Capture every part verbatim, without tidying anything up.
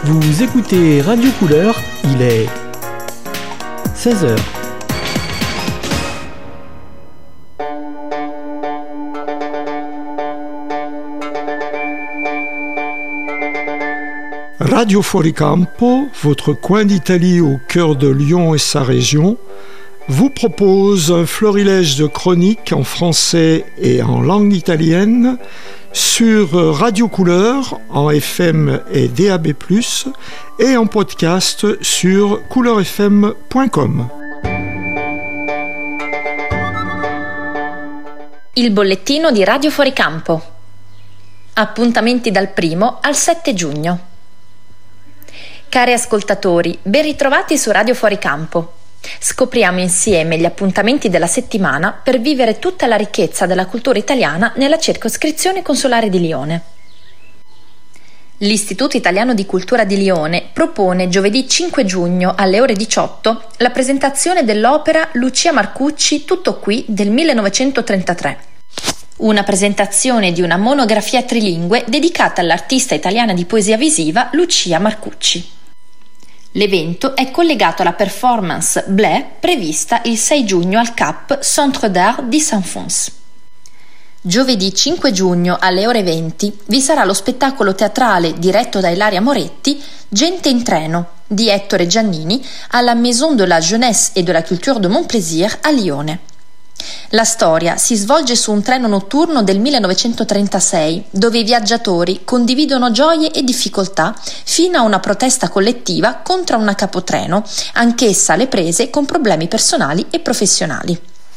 Vous écoutez Radio Couleur, il est seize heures. Radio Fuoricampo, votre coin d'Italie au cœur de Lyon et sa région, vous propose un florilège de chroniques en français et en langue italienne sur Radio Couleur en F M et D A B plus, et en podcast sur couleur f m point com. Il bollettino di Radio Fuoricampo. Appuntamenti dal primo al sette giugno. Cari ascoltatori, ben ritrovati su Radio Fuoricampo. Scopriamo insieme gli appuntamenti della settimana per vivere tutta la ricchezza della cultura italiana nella circoscrizione consolare di Lione. L'Istituto Italiano di Cultura di Lione propone giovedì cinque giugno alle ore diciotto la presentazione dell'opera Lucia Marcucci Tutto qui del millenovecentotrentatré. Una presentazione di una monografia trilingue dedicata all'artista italiana di poesia visiva Lucia Marcucci. L'evento è collegato alla performance Blé prevista il sei giugno al C A P Centre d'Art di Saint-Fons. Giovedì cinque giugno alle ore venti vi sarà lo spettacolo teatrale diretto da Ilaria Moretti Gente in treno di Ettore Giannini alla Maison de la Jeunesse et de la Culture de Montplaisir a Lione. La storia si svolge su un treno notturno del millenovecentotrentasei, dove i viaggiatori condividono gioie e difficoltà fino a una protesta collettiva contro una capotreno, anch'essa alle prese con problemi personali e professionali.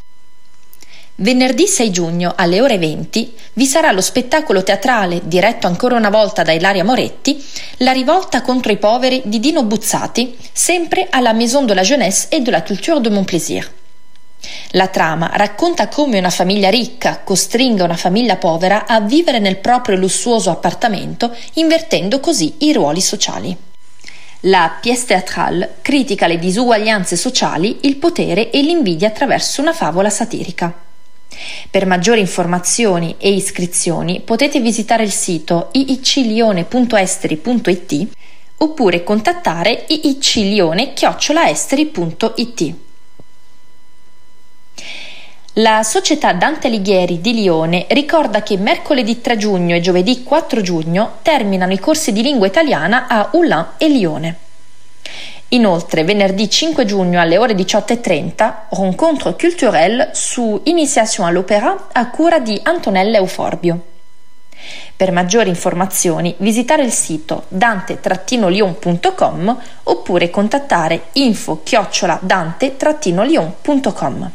Venerdì sei giugno alle ore venti vi sarà lo spettacolo teatrale, diretto ancora una volta da Ilaria Moretti, La rivolta contro i poveri di Dino Buzzati, sempre alla Maison de la Jeunesse et de la Culture de Montplaisir. La trama racconta come una famiglia ricca costringa una famiglia povera a vivere nel proprio lussuoso appartamento, invertendo così i ruoli sociali. La pièce théâtrale critica le disuguaglianze sociali, il potere e l'invidia attraverso una favola satirica. Per maggiori informazioni e iscrizioni potete visitare il sito i i c lione punto esteri punto i t oppure contattare i i c lione chiocciola esteri punto i t. La Società Dante Alighieri di Lione ricorda che mercoledì tre giugno e giovedì quattro giugno terminano i corsi di lingua italiana a Ullin e Lione. Inoltre, venerdì cinque giugno alle ore diciotto e trenta, rencontre culturelle su Initiation all'opéra a cura di Antonella Euforbio. Per maggiori informazioni visitare il sito dante lion punto com oppure contattare info chiocciola dante lion punto com.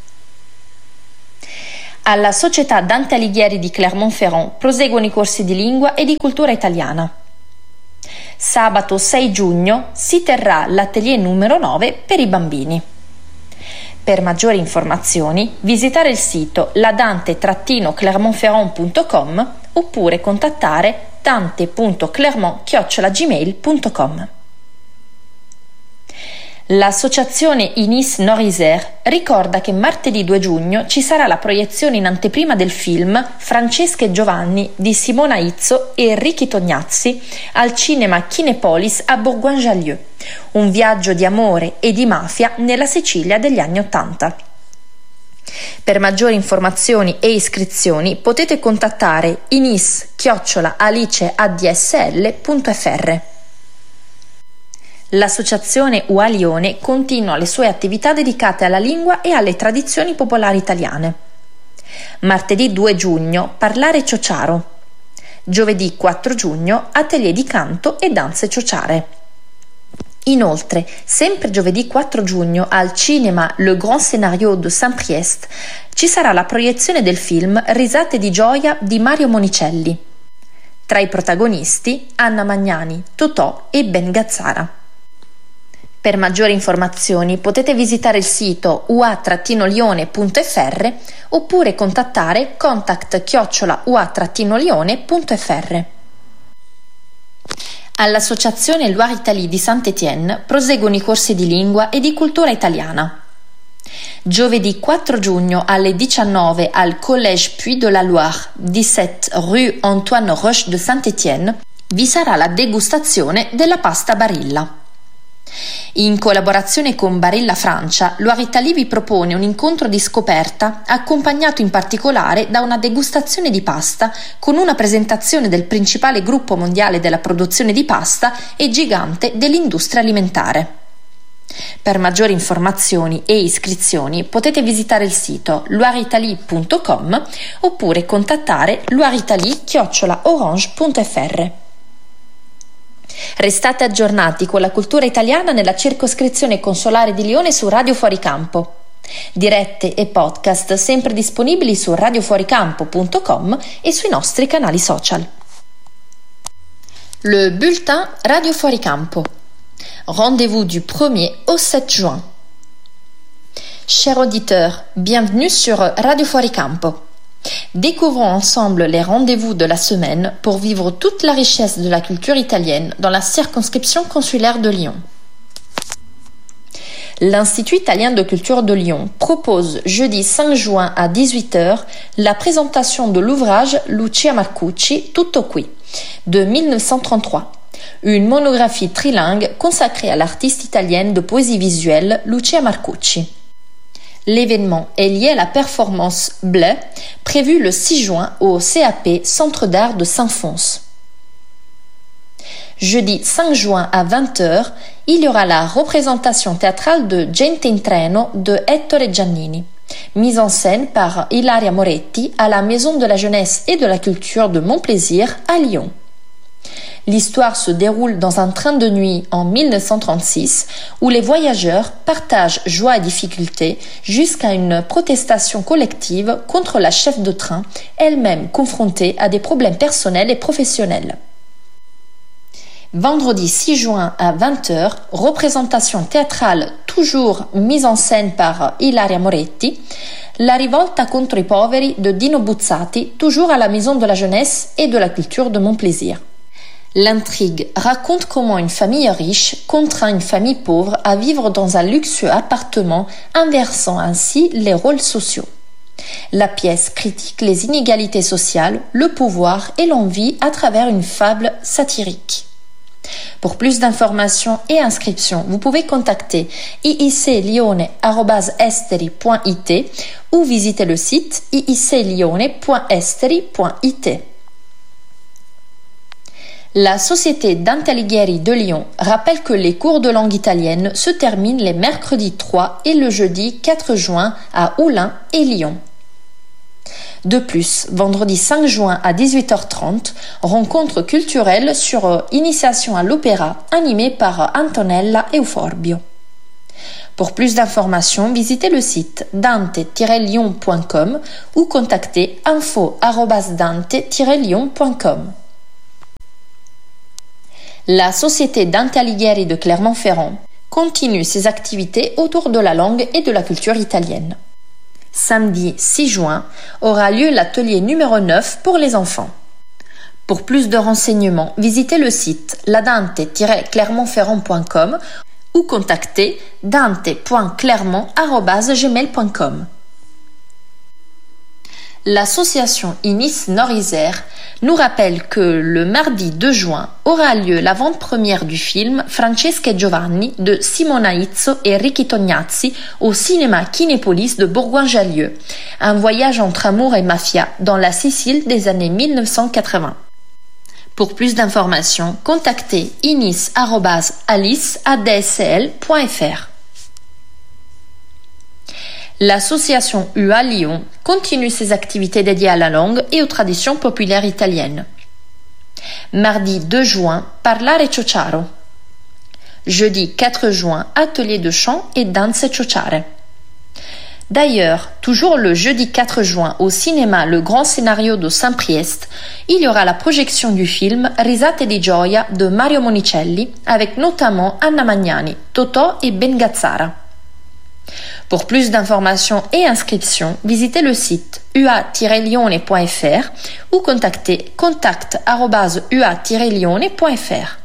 Alla Società Dante Alighieri di Clermont-Ferrand proseguono i corsi di lingua e di cultura italiana. Sabato sei giugno si terrà l'atelier numero nove per i bambini. Per maggiori informazioni visitare il sito ladante clermont-ferrand punto com oppure contattare dante punto clermont chiocciola gmail punto com. L'associazione Inis Nord-Isère ricorda che martedì due giugno ci sarà la proiezione in anteprima del film Francesca e Giovanni di Simona Izzo e Ricky Tognazzi al cinema Kinepolis a Bourgoin-Jallieu, un viaggio di amore e di mafia nella Sicilia degli anni Ottanta. Per maggiori informazioni e iscrizioni potete contattare inis chiocciola alice a d s l punto f r. L'associazione U A Lione continua le sue attività dedicate alla lingua e alle tradizioni popolari italiane. Martedì due giugno parlare ciociaro. Giovedì quattro giugno atelier di canto e danze ciociare. Inoltre, sempre giovedì quattro giugno al cinema Le Grand Scénario de Saint-Priest ci sarà la proiezione del film Risate di gioia di Mario Monicelli. Tra i protagonisti Anna Magnani, Totò e Ben Gazzara. Per maggiori informazioni potete visitare il sito u a lione punto f r oppure contattare contact chiocciola u a lione punto f r. All'Associazione Loire Italie di Saint-Étienne proseguono i corsi di lingua e di cultura italiana. Giovedì quattro giugno alle diciannove al Collège Puy de la Loire, diciassette rue Antoine Roche de Saint-Étienne, vi sarà la degustazione della pasta Barilla. In collaborazione con Barilla Francia, Loire Italie vi propone un incontro di scoperta accompagnato in particolare da una degustazione di pasta con una presentazione del principale gruppo mondiale della produzione di pasta e gigante dell'industria alimentare. Per maggiori informazioni e iscrizioni potete visitare il sito loire italie punto com oppure contattare loireitalie chiocciola orange punto f r. Restate aggiornati con la cultura italiana nella circoscrizione consolare di Lione su Radio Fuoricampo. Dirette e podcast sempre disponibili su radio fuoricampo punto com e sui nostri canali social. Le bulletin Radio Fuoricampo. Rendez-vous du premier au sept juin. Chers auditeurs, bienvenue sur Radio Fuoricampo. Découvrons ensemble les rendez-vous de la semaine pour vivre toute la richesse de la culture italienne dans la circonscription consulaire de Lyon. L'Institut italien de culture de Lyon propose jeudi cinq juin à dix-huit heures la présentation de l'ouvrage Lucia Marcucci, Tutto qui, de mille neuf cent trente-trois, une monographie trilingue consacrée à l'artiste italienne de poésie visuelle Lucia Marcucci. L'événement est lié à la performance Bleu, prévue le six juin au C A P Centre d'Art de Saint-Fons. Jeudi cinq juin à vingt heures, il y aura la représentation théâtrale de Gente in treno de Ettore Giannini, mise en scène par Ilaria Moretti à la Maison de la Jeunesse et de la Culture de Montplaisir à Lyon. L'histoire se déroule dans un train de nuit en mille neuf cent trente-six où les voyageurs partagent joie et difficultés jusqu'à une protestation collective contre la chef de train, elle-même confrontée à des problèmes personnels et professionnels. Vendredi six juin à vingt heures, représentation théâtrale toujours mise en scène par Ilaria Moretti, La rivolta contro i poveri de Dino Buzzati, toujours à la Maison de la Jeunesse et de la Culture de Montplaisir. L'intrigue raconte comment une famille riche contraint une famille pauvre à vivre dans un luxueux appartement, inversant ainsi les rôles sociaux. La pièce critique les inégalités sociales, le pouvoir et l'envie à travers une fable satirique. Pour plus d'informations et inscriptions, vous pouvez contacter iiclione arobase esteri point it ou visiter le site iiclione point esteri point it. La Société Dante Alighieri de Lyon rappelle que les cours de langue italienne se terminent les mercredis trois et le jeudi quatre juin à Oulin et Lyon. De plus, vendredi cinq juin à dix-huit heures trente, rencontre culturelle sur initiation à l'opéra animée par Antonella Euforbio. Pour plus d'informations, visitez le site dante tiret lyon point com ou contactez info arobase dante tiret lyon point com. La Société Dante Alighieri de Clermont-Ferrand continue ses activités autour de la langue et de la culture italienne. Samedi six juin aura lieu l'atelier numéro neuf pour les enfants. Pour plus de renseignements, visitez le site ladante tiret clermont-ferrand point com ou contactez dante point clermont arobase gmail point com. L'association Inis Nord-Isère nous rappelle que le mardi deux juin aura lieu l'avant-première du film Francesca e Giovanni de Simona Izzo et Ricky Tognazzi au cinéma Kinépolis de Bourgoin-Jallieu, un voyage entre amour et mafia dans la Sicile des années mille neuf cent quatre-vingts. Pour plus d'informations, contactez inis arobase alice a d s l point f r. L'association U A Lyon continue ses activités dédiées à la langue et aux traditions populaires italiennes. Mardi deux juin, Parlare Ciociaro. Jeudi quatre juin, atelier de chant et danse ciociare. D'ailleurs, toujours le jeudi quatre juin au cinéma Le Grand Scénario de Saint-Priest, il y aura la projection du film Risate di gioia de Mario Monicelli avec notamment Anna Magnani, Totò et Ben Gazzara. Pour plus d'informations et inscriptions, visitez le site u a tiret lione point f r ou contactez contact arobase u a tiret lione point f r.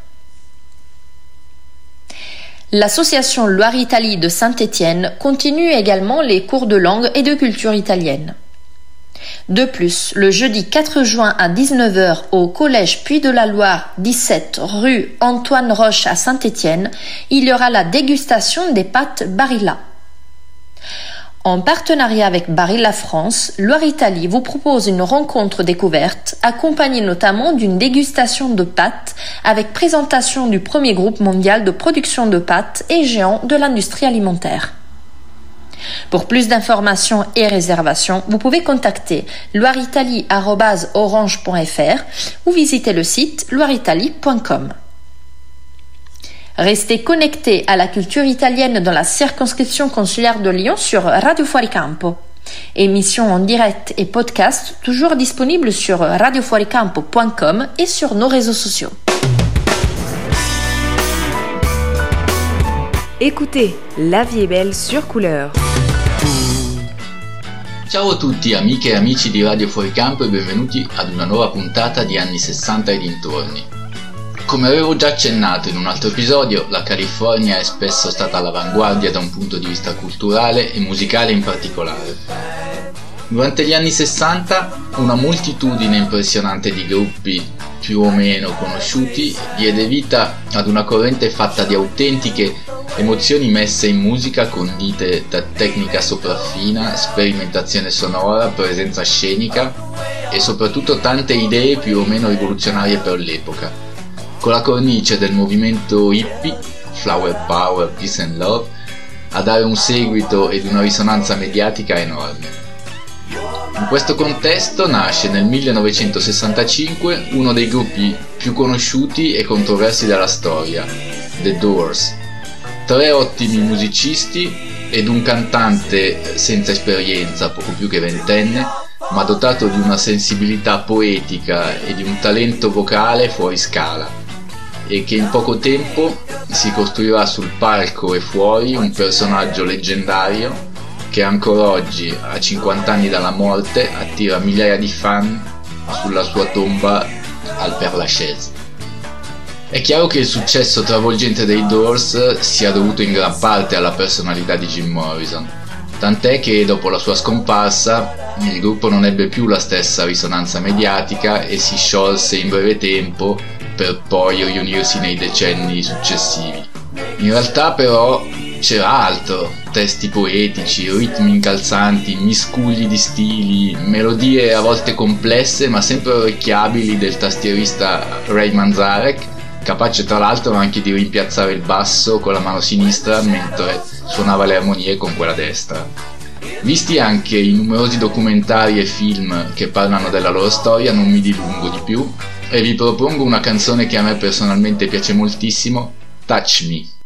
L'association Loire Italie de Saint-Étienne continue également les cours de langue et de culture italienne. De plus, le jeudi quatre juin à dix-neuf heures au Collège Puy de la Loire, dix-sept rue Antoine Roche à Saint-Étienne, il y aura la dégustation des pâtes Barilla. En partenariat avec Barilla France, Loire Italie vous propose une rencontre découverte, accompagnée notamment d'une dégustation de pâtes avec présentation du premier groupe mondial de production de pâtes et géant de l'industrie alimentaire. Pour plus d'informations et réservations, vous pouvez contacter loireitalie arobase orange point f r ou visiter le site loireitalie point com. Restez connectés à la culture italienne dans la circonscription consulaire de Lyon sur Radio Fuori Campo. Émission en direct et podcast toujours disponible sur radio fuori campo point com et sur nos réseaux sociaux. Écoutez, La vie est belle sur Couleur. Ciao a tutti amiche e amici di Radio Fuori Campo e benvenuti ad una nuova puntata di anni sessanta e dintorni. Come avevo già accennato in un altro episodio, la California è spesso stata all'avanguardia da un punto di vista culturale e musicale in particolare. Durante gli anni sessanta una moltitudine impressionante di gruppi più o meno conosciuti diede vita ad una corrente fatta di autentiche emozioni messe in musica condite da tecnica sopraffina, sperimentazione sonora, presenza scenica e soprattutto tante idee più o meno rivoluzionarie per l'epoca. Con la cornice del movimento hippie, Flower Power, Peace and Love, a dare un seguito ed una risonanza mediatica enorme. In questo contesto nasce nel millenovecentosessantacinque uno dei gruppi più conosciuti e controversi della storia, The Doors. Tre ottimi musicisti ed un cantante senza esperienza, poco più che ventenne, ma dotato di una sensibilità poetica e di un talento vocale fuori scala, e che in poco tempo si costruirà sul palco e fuori un personaggio leggendario che ancora oggi, a cinquanta anni dalla morte, attira migliaia di fan sulla sua tomba al Père Lachaise. È chiaro che il successo travolgente dei Doors sia dovuto in gran parte alla personalità di Jim Morrison, tant'è che dopo la sua scomparsa il gruppo non ebbe più la stessa risonanza mediatica e si sciolse in breve tempo per poi riunirsi nei decenni successivi. In realtà però c'era altro: testi poetici, ritmi incalzanti, miscugli di stili, melodie a volte complesse ma sempre orecchiabili del tastierista Ray Manzarek, capace tra l'altro anche di rimpiazzare il basso con la mano sinistra mentre suonava le armonie con quella destra. Visti anche i numerosi documentari e film che parlano della loro storia, non mi dilungo di più e vi propongo una canzone che a me personalmente piace moltissimo, Touch Me.